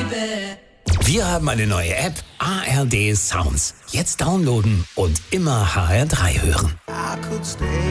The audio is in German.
Wir haben eine neue App, ARD Sounds. Jetzt downloaden und immer HR3 hören.